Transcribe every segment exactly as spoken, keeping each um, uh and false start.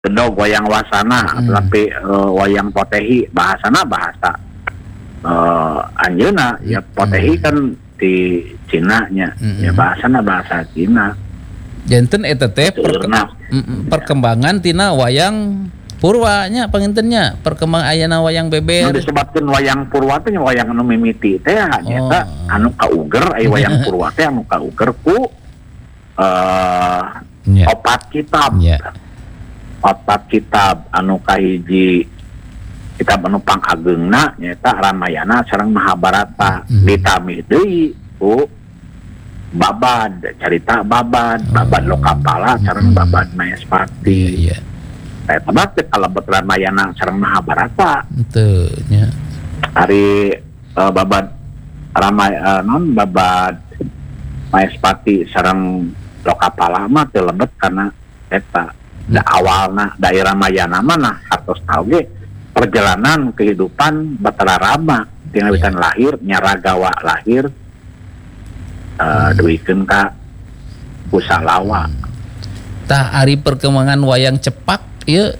gedog wayang wasana, Hmm. tapi uh, wayang potehi bahasana bahasa uh, anjeuna ya potehi Hmm. kan di Cina nya, Hmm. ya bahasana bahasa Cina. Janten eta teh perke- Beturna. mm, perkembangan tina wayang purwanya pangintennya perkembang ayana wayang Nu beber. disebutkeun wayang purwa teh nya wayang anu mimiti teh nya Oh. eta anu kauger aya wayang purwa teh anu kauger ku uh, Nya. opat kitab. Nya. Opat kitab anu kahiji kitab anu pangageungna nyaeta Ramayana sareng Mahabharata. Hmm. Ditamih deui ku babad, carita babad, babad Lokapala sareng Hmm. babad Mayaspati. Iya, iya. Eta mah teh kalebet Ramayana sareng Mahabharata. Teu nya. Ari uh, babad Ramay uh, non babad Mayaspati sareng Lokapala mah teu lebet kana eta. Da awalna daerah Ramayana mana hartos tahu ge perjalanan kehidupan Batara Rama tina witan lahir Nyaragawa lahir uh, Hmm. duikeun ka Kusalawa. Tah ari perkembangan wayang cepak ieu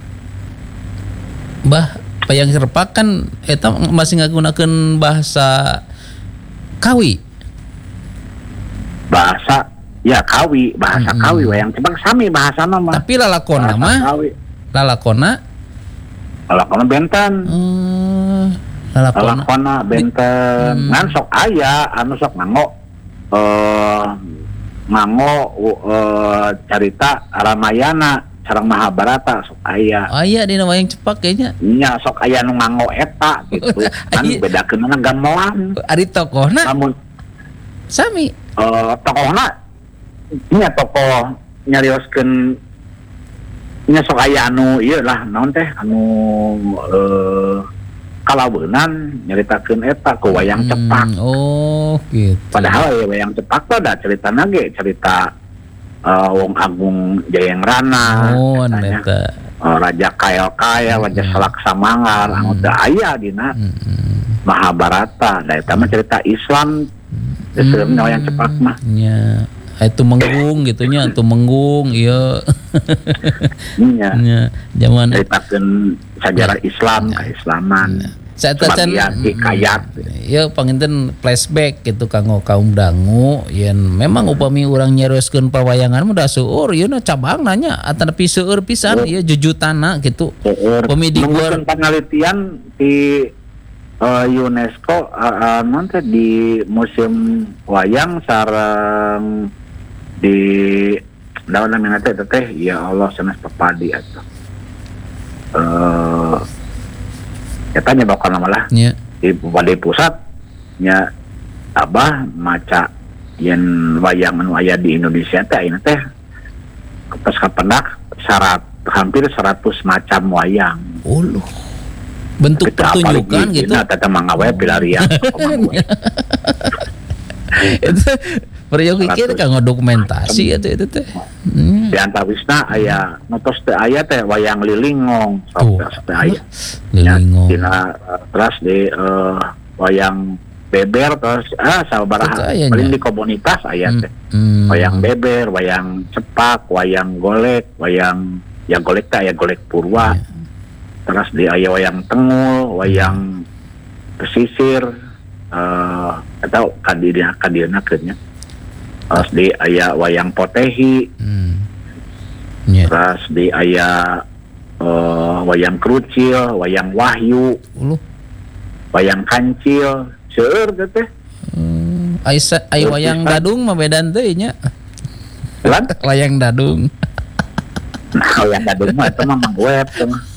bah wayang cepak kan eta masih ngagunakeun bahasa Kawi. Bahasa ya Kawi, bahasa Hmm. Kawi wayang cepak sami bahasana mah. Tapi lalakonna Bahasa mah Kawi. lalakonna Lalakona benten. eh lalakonna Lalakona benten. Hmm. Ngan sok aya anu sok nganggo eh nganggo uh, carita Ramayana sareng Mahabharata sok aya. aya dina wayang cepak kayaknya. Nya sok aya nu nganggo eta gitu. Kan Aya. bedakeunna gamelan. Ari tokohna Namun sami. eh tokohna nya tokoh nyarioskeun nya sok aya anu ieu lah naon teh anu eh kalaweunan nyaritakeun eta ku wayang Hmm, cepak. oh gitu. Padahal ya wayang cepak teh da caritana ge cerita uh, Wong Agung Jayangrana, Oh katanya, eta. uh, Raja Kael-Kael, Raja Hmm. Salaksamangar, anu Hmm. teu aya dina Hmm. Mahabharata. Da eta mah cerita Islam. Sebenarnya wayang cepak mah. Nya. Itu menggung gitunya, itu menggung iya. Nya Nya zaman ceritakeun sejarah Islam, keislaman. Saeta can Sebagian hikayat. ya panginten flashback gitu kanggo kaum dangu yen memang upami urang nyarioskeun pawayangan mah da seueur ieu na cabang nanya atapi seueur pisan ieu jujutana gitu. Seueur. Upami di luar Nunggukeun penelitian di uh, UNESCO uh, uh, non teh di museum wayang sareng di daun namina teh eta teh ya Allah sanes papadi atuh. Eh eta nya bakal nama lah nya. di Balai Pusat nya abah maca yen wayang anu aya di Indonesia teh ayeuna teh pas kapendak syarat hampir seratus macam wayang. Uluh. Bentuk Kita pertunjukan gitu. Nah, tata mangawe pilarian. Itu Priyo pikir kanggo dokumentasi itu itu teh. Hmm. Di antawisna aya notos teh aya teh wayang lilingong, Tuh. sok teh aya. Lilingong. Dina uh, terus di uh, wayang beber terus ah Itu sabaraha aya paling nya. di komunitas aya teh. Hmm. Wayang beber, wayang cepak, wayang golek, wayang ya golek teh aya golek purwa. Iya. Terus di aya wayang tengul, wayang pesisir, eh atau kadina kadina keutnya. Terus di aya wayang potehi, Hmm. Nya. terus di aya eh, wayang kerucil, wayang wahyu, Uluh. wayang kancil, seueur teh teh. Hmm. Ai sa- ai wayang dadung mah bedan teh nya. Lan Wayang dadung. nah wayang gadung mah eta mah web teh mah.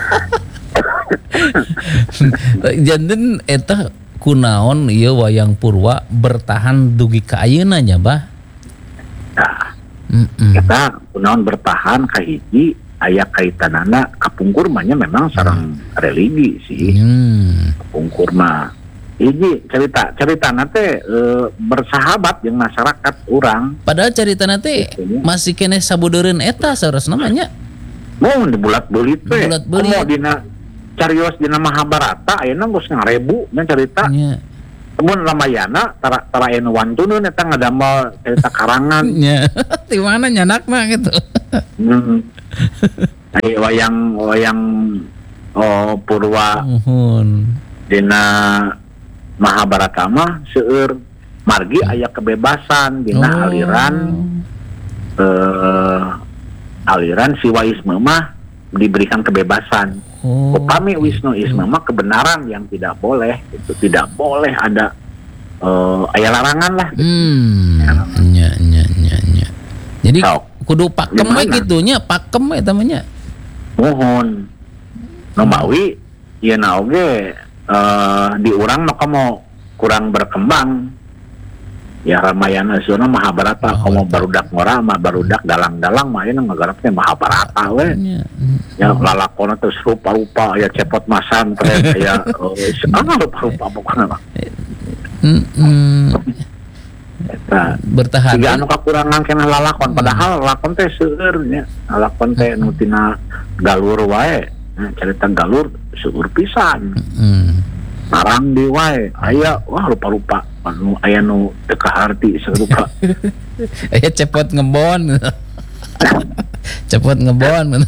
Janten eta kunaon ieu wayang purwa bertahan dugi ka ayeuna nya, Bah? Nah, Heeh. kita kunaon bertahan kahiji aya kaitanana kapungkur mah nya memang sareng religi sih. Hmm. Kapungkur mah hiji cerita ceritana teh e, bersahabat jeung masyarakat urang. Padahal caritana teh masih kene sabudeureun eta saurasna mah nya. Mau di bulat-belit teh. Bulat-belit. Komo dina carios dina Mahabharata ayeuna geus ngarebu nya cerita. Nya. Temun Ramayana tara tara anu wantunun eta ngadamel cerita karangan. Nya. Di mana nyanakna gitu. Hmm. Ari wayang wayang oh Purwa Nuhun. dina Mahabharata mah seueur margi aya kebebasan dina Oh. aliran eh, aliran Siwaisme mah diberikan kebebasan. Oh. Upami Wisnuisme mah kebenaran yang tidak boleh, itu tidak boleh ada eh, aya larangan lah. Hmm. Nya nya nya nya. Jadi Sok. kudu pakem we Gimana? gitu nya, pakem eta mah nya. Mohon Nomawi ieu na oge eh, di urang nu komo kurang berkembang. Ya Ramayana Suna Mahabharata Oh, komo betul. barudak ngora mah barudak dalang-dalang mah ieu ngagarapna Mahabharata we. Nya. Ya lalakona terus rupa-rupa aya cepot masan tren aya eh, ah rupa-rupa pokona mah. Heeh. Eta Bertahan. tiga anu kakurangan kena lalakon padahal lalakon teh seueur nya lalakon teh nu tina galur wae. Nah, cerita galur seueur pisan. Hmm. Narang di wae aya wah rupa-rupa anu aya nu teu kaharti sarupa. Aya cepot ngebon. Cepot ngebon.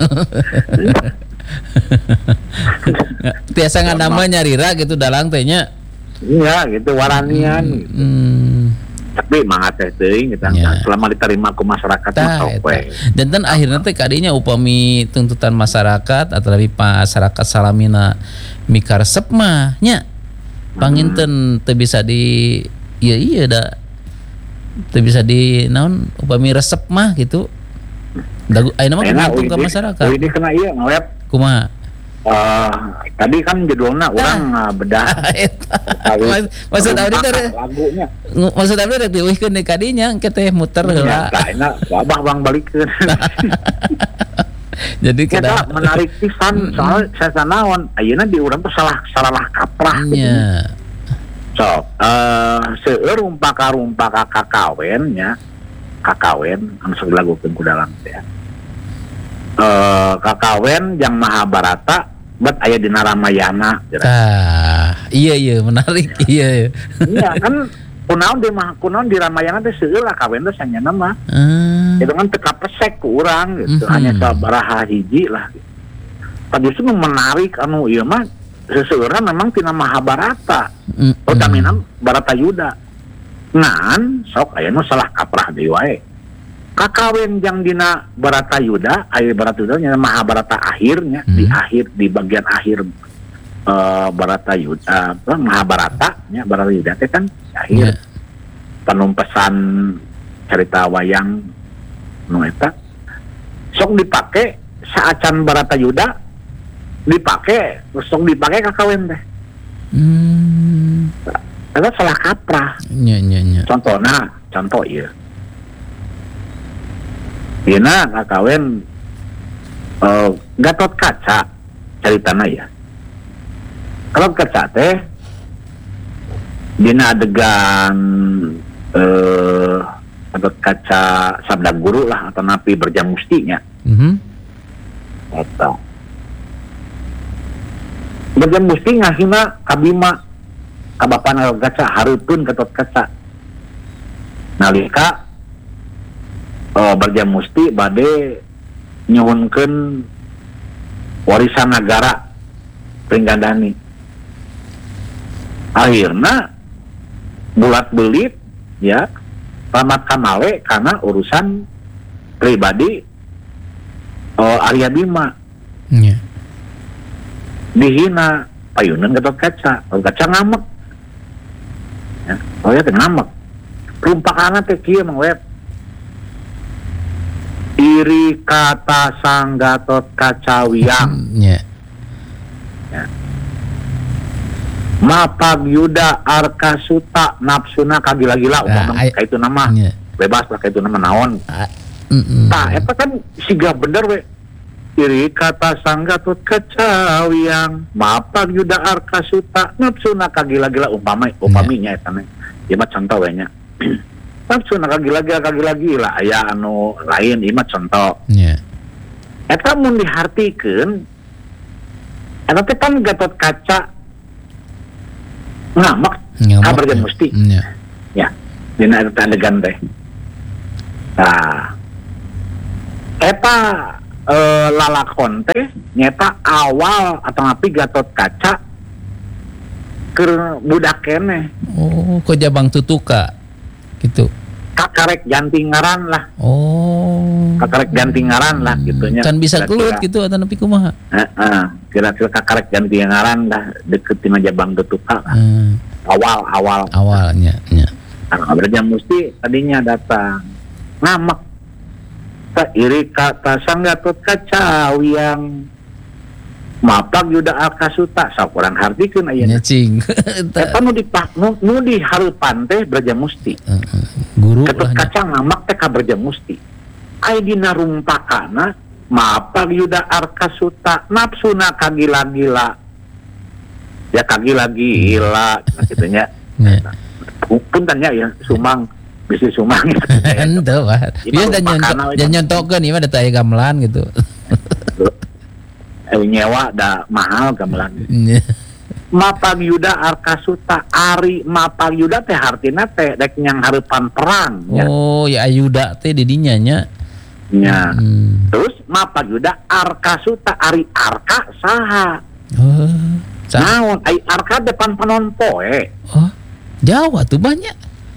Tiasa ngadama nyarira gitu dalang teh nya. Iya gitu waranian gitu. Hmm. Tapi mangat teh teuing kita Ya. selama diterima ku masyarakat mah Tah, sok eta. we. Dan dan akhirnya teh kadinya upami tuntutan masyarakat atau lebih masyarakat salamina mika resep mah nya panginten teu bisa di iya iya da teu bisa di naon upami resep mah gitu dagu ayeuna mah Enak gantung ke masyarakat Ini kena iya ngawet. kumaha Eh, tadi kan judulnya orang uh, bedah eta Tahu. Mas- maksud abdi teh rek- lagunya. maksud abdi rek dieuwihkeun di kadinya engke teh muter Ya, heula nah, enak, wabah bang balikeun. jadi Kita kada menarik pisan soal saya naon ayeuna di urang tuh salah salah kaprah gitu. nya So, eh seueur rumpaka-rumpaka kakawen nya, kakawen anu sok dilagukeun ku dalang teh. Eh kakawen yang Mahabharata bet aya dina Ramayana. tah iya iya menarik iya iya Iya kan kunaon di mah kunaon di Ramayana teh seueur lah kawen teh sanyana mah. Ah, Itu kan teka pesek ku urang gitu, Mhm. hanya sabaraha hiji lah. Tapi justru nu menarik anu ieu mah seseorang memang tina Mahabharata. mm, Utamina Baratayuda. Ngan sok aya nu salah kaprah deui wae. Kakawen jang dina Baratayuda, aya Baratayuda nya Mahabharata akhirnya Hmm. di akhir di bagian akhir eh Baratayuda apa Mahabharata nya Baratayuda teh kan di akhir ya. penumpesan cerita wayang nu eta sok dipake saacan Baratayuda dipake terus sok dipake kakawen teh. Hmm, Eta salah kaprah. nya nya nya Contohna, contoh ieu. Dina kakawen eh Gatot Kaca caritana ya. Kalau kaca teh dina adegan eh Gatot Kaca sabda guru lah atau napi berjam mustinya. Mhm. Eta. Berjam musti ngasihna ka Bima ka bapana Gatot Kaca hareupeun Gatot Kaca. Nalika uh, berjam musti bade nyuhunkeun warisan negara Pringgandani. Akhirna bulat belit ya Ramat Kamale karena urusan pribadi uh, Arya Bima nya dihina payunan Gatot Kaca. Gatot Kaca ngamek. Ya, oh ya teh ngamek. Rumpakana teh kieu Mang Web. Iri kata sang Gatot Kaca wiang nya mapag yuda arka suta nafsuna kagila-gila Ah, umpama ay- kaitu nama nya bebas lah kaitu nama naon. Ah, mm-mm. Tah eta kan siga bener we. Iri kata sang Gatot Kaca wiang mapag yuda arka suta nafsuna kagila-gila umpama upaminya eta mah. Ieu mah contoh we nya. Nafsuna kagila-gila kagila-gila aya anu lain ieu mah contoh. nya Eta mun dihartikeun eta teh kan Gatot Kaca ngamak Ngamak, kabar nya. musti nya ya dina eta adegan teh. Nah eta eh, lalakon teh nyata awal atau ngapi Gatot Kaca ke budak keneh Oh, kok Jabang Tutuka gitu. kakarek jantingaran lah Oh. kakarek jantingaran lah gitunya Can bisa kelut Kira-kira. gitu atau nepi kumaha? Heeh, kira-kira kakarek jantingaran lah deket tina Jabang Tutuka lah. Hmm, awal-awal awalnya nya. nah, berarti mesti tadinya datang ngamak tak iri kata sang Gatot Kaca yang mapag Yuda Alkasuta sok urang hartikeun Nya ayeuna cing. eta nu dipak nu, nu di hareupan teh Braja Musti Heeh. Guru Gatot lah nya. Kaca ngamak teh ka Braja Musti ai dina rumpakana mapag Yuda Alkasuta nafsuna kagila-gila ya kagila-gila gitu nya Nya. puntennya ya sumang bisi sumang Henteu Pak. Ieu Bieu mah dan rumpakana nyontok we. dan nyontokeun ieu mah da teu aya gamelan gitu. eh, nyewa da mahal gamelan Nya. Mapag Yuda Arkasuta ari Mapag Yuda teh hartina teh dek nyang hareupan perang ya. Oh, ya Ayuda teh di dinya nya. Nya. Hmm. Terus Mapag Yuda Arkasuta ari Arka saha? Oh. Sa- Naon ai Arka depan panon poe. oh. Jawa tuh banyak.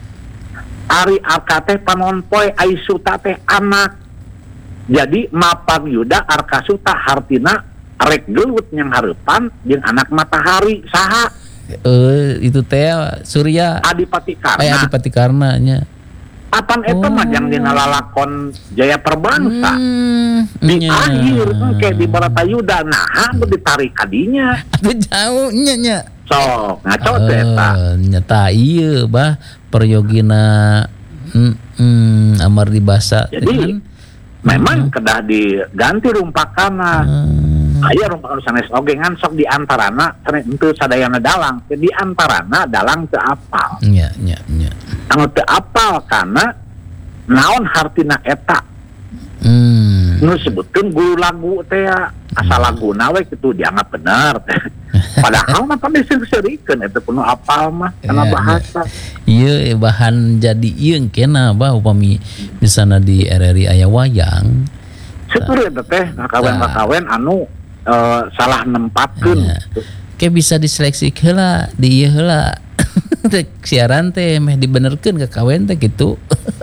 Ari Arka teh panon poe ai Suta teh anak. Jadi Mapag Yuda Arkasuta hartina rek gelut yang hareupan jeung anak matahari saha Eh itu teh Surya. Adipati Eh Karna Adipati Karna nya. apan eta mah jang dina lalakon Jaya Perbangsa Hmm, di nya. akhir engke di Baratayuda nah anu ditarik kadinya Atuh jauh nya nya. sok ngaco teh eta Eh, nyata ieu bah peryogina mm, mm, amar di basa jadi memang kedah diganti rumpakana Hmm. aya rumpakan sanes oge ngan sok di antarana teu sadayana dalang di antarana dalang teu apal Nya nya nya. anu teu apal kana naon hartina eta Hmm. nu sebutkeun guru lagu teh asal laguna we kitu dianggap bener teh padahal mah tadi seuseurikeun eta kudu apal mah kana Ya, bahasa Ieu bahan jadi ieu kena bah upami misalna di R R I aya wayang. syukur eta teh kakawen-kakawen anu eh, salah nempatkeun Ya. Kayak bisa diseleksi heula di ieu heula. Tek siaran teh meh dibenerkeun ka kawen teh kitu.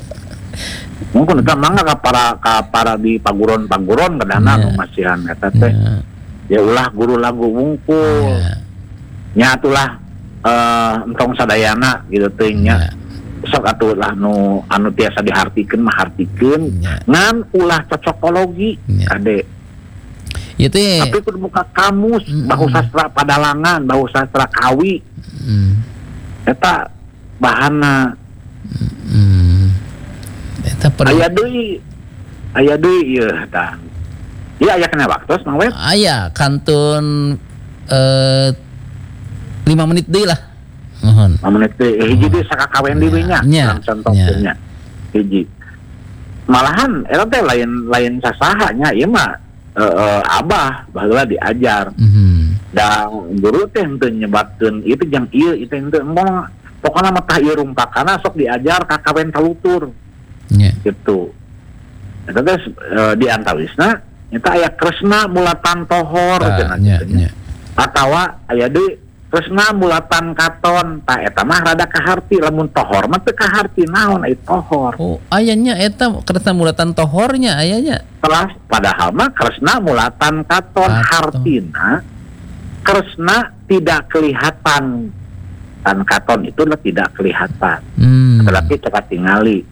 mungkin eta mangga ka para ka para di paguron-paguron kadana Ya. anu masihan eta teh Ya. ya ulah guru lagu wungkul Ya. nya atulah eh entong sadayana gitu teh nya Ya. sok atuh lah nu anu tiasa dihartikeun mah hartikeun Ya. ngan ulah cocokologi Ya. kade Ieu teh tapi kudu buka kamus Mm-mm. bahu sastra padalangan bahu sastra kawi hmm, eta bahanna hmm. Eta perlu aya deui aya deui ieu tah ieu aya kana waktos mah we aya kantun eh lima menit deui lah. Mohon. menit teh eh, hiji deui sakakawen Ya, deui nya nya, dalam contohnya hiji malahan eta teh lain lain sasaha nya ieu mah eh, eh, abah baheula diajar Mhm. dan guru teh henteu nyebatkeun itu jang ieu itu henteu moal pokona mah tah ieu rumpakana sok diajar ka kawen kalutur Nya. gitu. Eta teh e, di antawisna eta aya Kresna mulatan tohor Tah, cenah nya, kitu nya. nya. Atawa aya deui Kresna mulatan katon tah eta mah rada kaharti lamun tohor mah teu kaharti naon ai tohor. Oh, ayanya eta karena mulatan tohornya ayanya. Telah padahal mah Kresna mulatan katon Katon. hartina Kresna tidak kelihatan dan katon itu adalah tidak kelihatan Hmm. tetapi cepat tingali.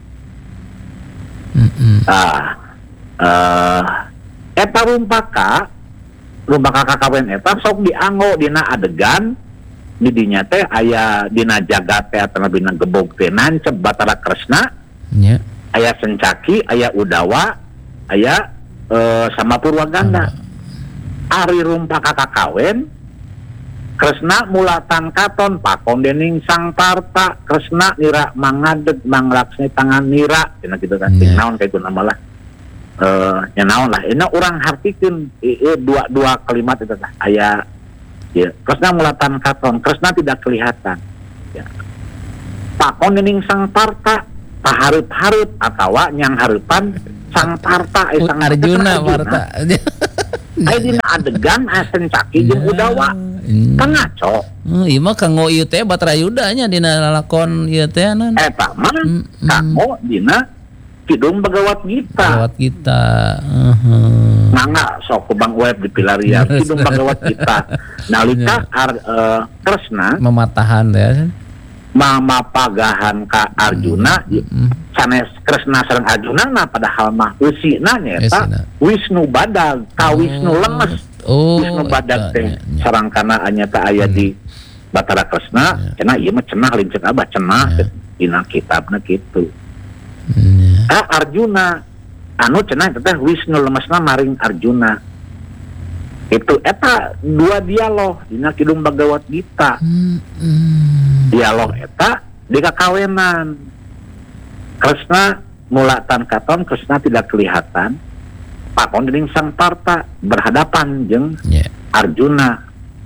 Mm-mm. Nah, eh eta rumpaka rumpaka kakawen eta sok dianggo dina adegan di dinya teh aya dina jagat teh atawa dina gebog teh nancep Batara Kresna Nya. aya Sencaki aya Udawa aya eh, sama Purwaganda ari rumpaka kakawen Kresna mulatan katon pakon dening sang parta Kresna nira mangadeg manglaksni tangan nira cenah kitu kan Yeah. naon kayak nama lah eh nya naon lah ini urang hartikeun ieu dua dua kalimat itu tah aya ya Kresna mulatan katon Kresna tidak kelihatan ya pakon dening sang parta pahareup-hareup atawa nyang hareupan sang parta eh, sang Arjuna Marta. Aya dina adegan asen caki jeung Udawa. Kan ngaco. Oh, ieu mah kanggo ieu teh Batrayuda nya dina lalakon ieu teh nan. Eta mah kanggo dina Kidung Bagawat Gita. Bagawat Gita. Heeh. Mangga sok Bang Web dipilarian Kidung Bagawat Gita. Nalika uh, Kresna mematahan ya. Mamapagahan ka Arjuna, mm-hmm. sanes Kresna sareng Arjuna na padahal mah eusina nyaeta Wisnu Badag, ka Wisnu lemes. Oh, Wisnu Badag teh sareng kana anyata aya hmm. di Batara Kresna, cenah ieu mah cenah lincet abah cenah yeah. dina kitabna kitu. Hmm. Ah Arjuna anu cenah teh Wisnu lemesna maring Arjuna. Itu eta dua dialog dina Kidung Bagawat Gita. Hmm. Dialog eta di kakawenan. Kresna mulatan katon, Kresna tidak kelihatan. Pakon dening sang parta berhadapan jeung yeah. Arjuna.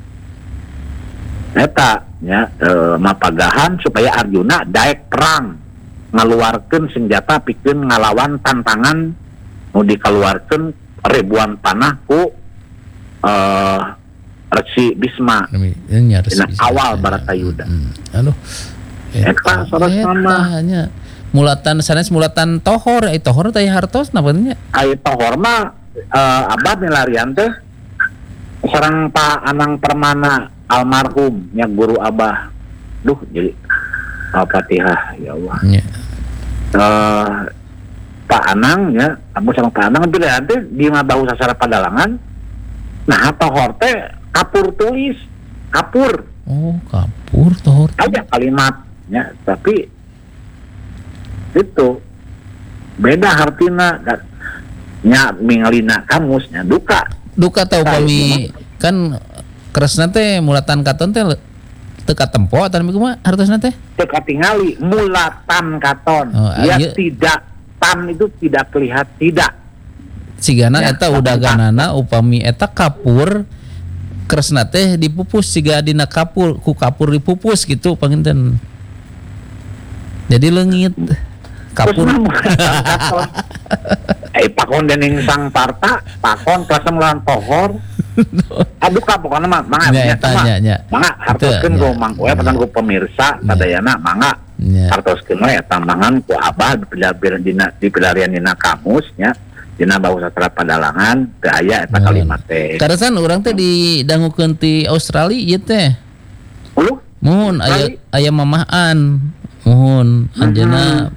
Eta nya e, mapagahan supaya Arjuna daek perang ngaluarkeun senjata pikeun ngalawan tantangan nu dikaluarkeun ribuan panah ku uh, Resi Bisma. Dina awal Baratayuda. Hmm. Aduh. Eta sanes nama nya mulatan sanes mulatan tohor ai tohor teh hartos napa nya? Ai tohor mah uh, abad milarian teh sareng Pak Anang Permana almarhum nya guru abah. Duh jadi Al-Fatihah ya Allah. Yeah. Uh, Pak Anang ya, kamu sama Pak Anang pilih nanti di Mabau Sasara Padalangan. Nah tohor teh kapur tulis, kapur. Oh kapur tohor. Ada kalimatnya, tapi itu beda artina nya mingalina kamusnya duka. Duka tau kami kan Kresna teh mulatan katon teh teka tempo atau kumaha hartosna teh? Teka tingali mulatan katon. Oh, ya iya. Tidak tan itu tidak kelihatan tidak. Sigana ya, eta udaganana upami eta kapur Kresna teh dipupus siga dina kapur ku kapur dipupus gitu panginten. Jadi leungit kapur. Eh pakon dening sang parta, pakon klasem lawan pohor. Aduh ka pokona mah mangga nya tanya nya. Mangga hartoskeun ku Mang Oe pesan ku pemirsa sadayana mangga hartoskeun we tambangan ku abah dipilarian dina dipilarian dina kamus nya dina Bau Sastra Padalangan teu aya eta kalimat teh. Karasan urang teh didangukeun ti Australia ieu teh. Uluh? Mohon aya aya mamahan. Mohon anjeunna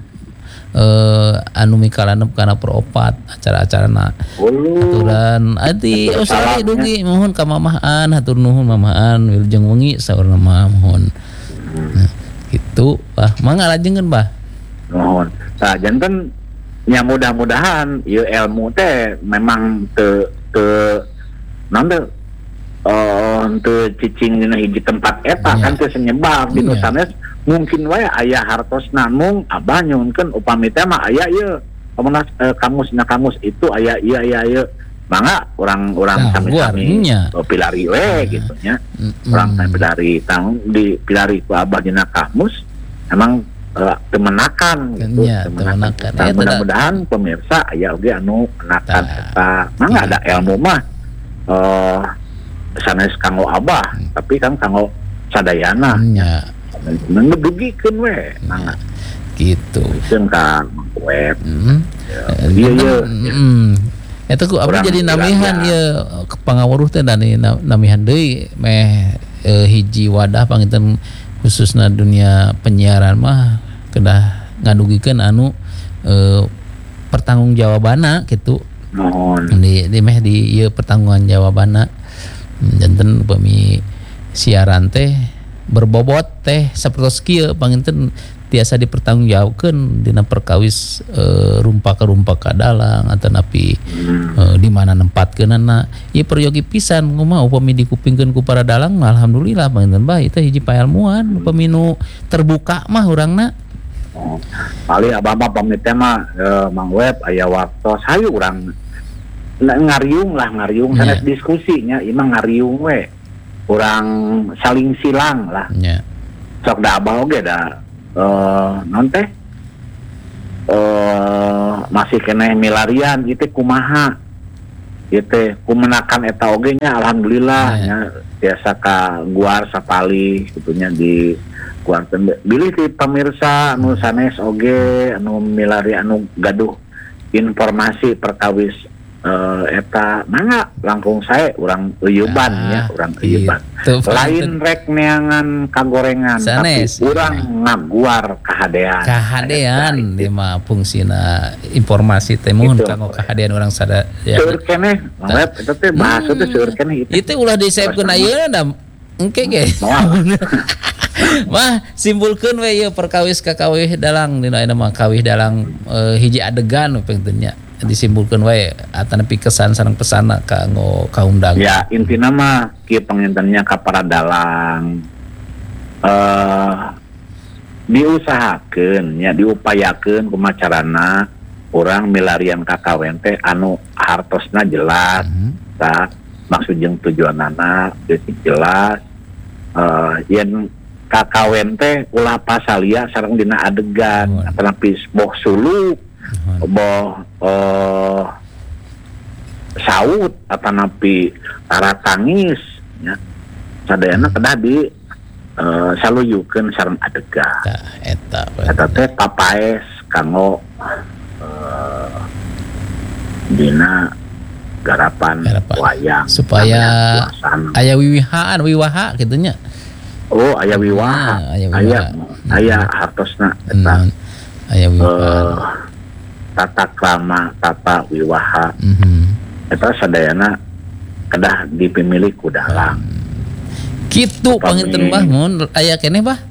Uh, anu mikalanep kana peropat acara-acarana aturan adi Australia dugi mohon ka mamahan hatur nuhun mamahan wilujeng wengi saur nama mohon nah, gitu bah mangga lajengkeun bah mohon tah janten nya mudah-mudahan ieu ilmu teh memang teu teu naon teh oh teu cicing dina hiji tempat eta yeah. Kan teu senyebar di yeah. Sanes mungkin wae aya hartosna mung abah nyunkeun upami teh mah aya ieu pamana eh, kamusna kamus itu aya ieu aya ieu mangga urang-urang sami-sami pilari we nah. Gitu nya mm-hmm. Urang sami pilari tang di pilari ku abah dina kamus emang uh, temenakan gitu ya, temenakan ya, mudah-mudahan pemirsa aya oge anu menakan eta mangga ada ilmu mah uh, sanes kanggo abah hmm. Tapi kan kanggo sadayana nya ngedugikeun we mangga gitu jeung ka web heeh iya iya eta ku abdi jadi namihan ieu pangawuruh teh dani namihan deui meh e, hiji wadah panginten khususna dunia penyiaran mah kedah ngadugikeun anu e, pertanggungjawabanna kitu mohon di di meh di ieu pertanggungjawabanna janten upami siaran teh berbobot teh sapertos kieu panginten tiasa dipertanggungjawabkeun dina perkawis e, rumpaka-rumpaka dalang atau napi e, di mana nempatkeunana ieu peryogi pisan kumaha upami dikupingkeun ku para dalang alhamdulillah panginten bae teh hiji pailmuan upami nu terbuka mah urangna oh, paling abah mah pamit teh mah e, Mang Web aya waktos hayu urang ngariung lah ngariung yeah. Sanes diskusinya ieu mah ngariung we urang saling silang lah yeah. Sok da abah oge da uh, non teh eh masih kena milarian itu kumaha itu kumenakan eta oge nya alhamdulillah nya biasa ka guar sapali gitunya di guar bilih ti pamirsa anu sanes oge anu milari anu gaduh informasi perkawis uh, eta mangga langkung sae urang euyeuban Ah, nya urang euyeuban gitu. lain rek neangan kagorengan Sanes, tapi urang ngaguar kahadean kahadean di mah fungsina informasi teh mun Gitu. kanggo kahadean urang sada ya. seueur keneh mangga eta teh bahasa teh seueur keneh itu Itu ulah disaepkeun ayeuna da engke ge. Moal. Mah simpulkeun we ieu perkawis ka kawih dalang dina ayeuna mah kawih dalang eh, hiji adegan pengteunya disimpulkeun wae atanepi kesan sareng pesana kanggo kaum dagang. ya intina mah kieu pangintennya ka para dalang eh diusahakeun nya diupayakeun kumaha carana urang milarian kakawen teh anu hartosna jelas Mhm. tah maksud jeung tujuanana geus jelas eh yen kakawen teh ulah pasalia sareng dina adegan Oh. atanapi boh suluk boh eh saut atanapi tara tangis nya sadayana kedah di eh, saluyukeun sareng adegan Tah eta eta teh papaes kanggo eh, dina garapan Garapan. wayang supaya suasana. aya wiwihaan wiwaha kitu nya. Oh, aya wiwaha, Ah, aya aya wiwaha. aya hartosna eta Hmm, aya eh, wiwaha. tata krama, tata wiwaha Mhm. eta sadayana kedah dipimilih ku dalang. Kitu panginten Bah mun aya keneh Bah.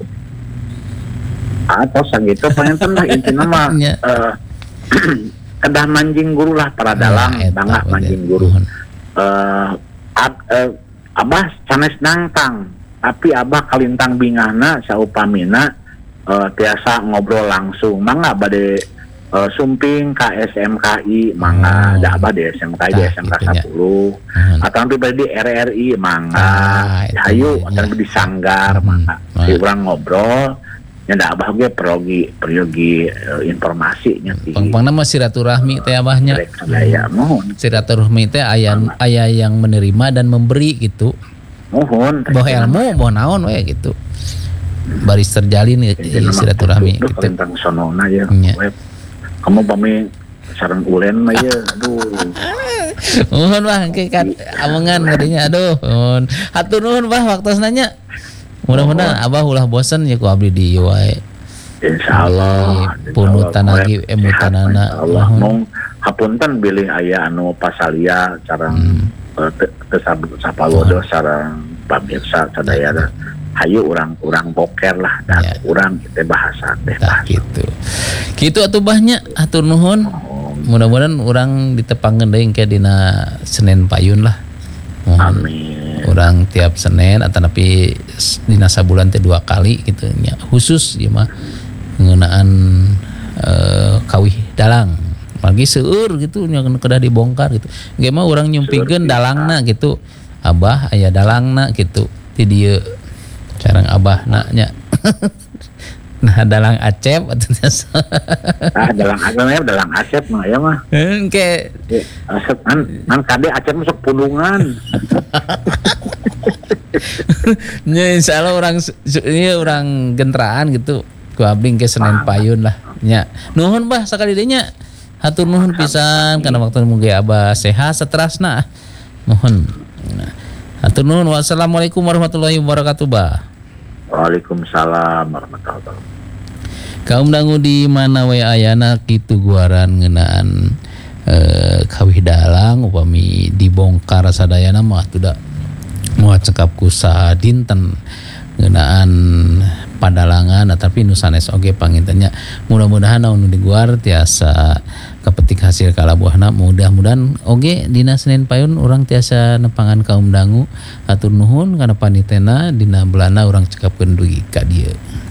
Atau sagitu panginten lah intina mah Nya. eh, kedah manjing guru lah para dalang, Nah, eta bangga oge. manjing guru. Nuhun. Eh, ab- eh, abah sanes nangtang tapi abah kalintang bingahna saupamina eh, tiasa ngobrol langsung mangga bade eh, sumping ka S M K I mangga Oh. da abah di S M K I di Tah, S M K gitu nya. sepuluh Nuhun. atau nanti bade di R R I mangga Ah, itu hayu nya. atau di sanggar Hmm. mangga Ah. si urang ngobrol nya da abah ge peryogi peryogi eh, informasi nya ti Pang-pangna mah silaturahmi teh Abahnya. rek sadaya mohon Silaturahmi teh aya aya yang menerima dan memberi gitu. mohon Boh ilmu, boh naon we gitu. Baris terjalin ya, Jadi ya, nama silaturahmi tutup gitu. tentang sonona ya. Nya. Web. Kamu pami sareng ulen mah ya. Aduh. Nuhun Bah engke kan amongan gadinya aduh. Nuhun. Hatur nuhun Bah waktos nanya. Mudah-mudahan Abah ulah bosen ya ku abdi di ieu wae. Insyaallah. Di punutan lagi, emutanana. Allah Mohon. mong hapunten bilih aya anu pasalia sareng Hmm. eh, te- tesabut sapalodo sareng pamirsa sadaya hayu urang-urang boker lah dan Ya. urang kita bahasa teh Tah bahasa. gitu. Kitu atuh Bahnya hatur nuhun. Oh, Mudah-mudahan urang ditepangkeun deui engke dina Senin Payun lah. Mohon. amin. Orang tiap Senin atau tapi dina sabulan teh dua kali gitu nya khusus ya mah penggunaan eh, kawih dalang lagi seueur gitu nya kedah dibongkar gitu ge mah urang nyumpikeun dalangna gitu Abah aya dalangna gitu ti dieu sareng Abahna nya nah dalang Acep atuh Ah dalang agama ya dalang Acep mah ya mah. engke Ya, Acep kan kan kade Acep masuk pundungan. nya insyaallah orang ini orang gentraan gitu ku abdi ke Senin Payun lah nya nuhun Bah sakali deui nya hatur nuhun pisan kana waktu mugi Abah sehat saterasna mohon nah, hatur nuhun wassalamualaikum warahmatullahi wabarakatuh Bah. Waalaikumsalam warahmatullahi wabarakatuh. Kaum dangu di mana we ayana kitu guaran ngeunaan eh, kawih dalang upami dibongkar sadayana mah tuh da moal cekap ku saha dinten ngeunaan padalangan tapi nu sanes oge pangintennya mudah-mudahan anu diguar tiasa kapetik hasil kalabuhna mudah-mudahan oge dina Senin Payun urang tiasa nepangan kaum dangu hatur nuhun kana panitena dina belana urang cekapkeun dugi ka dieu.